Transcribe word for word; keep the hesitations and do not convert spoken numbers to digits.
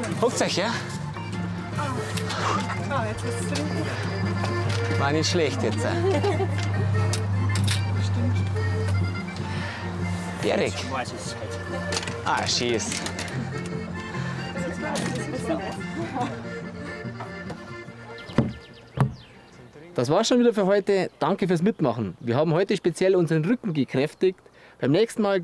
Huckt euch, ja? War nicht schlecht jetzt. Erik. Ah, schieß. Das war's schon wieder für heute. Danke fürs Mitmachen. Wir haben heute speziell unseren Rücken gekräftigt. Beim nächsten Mal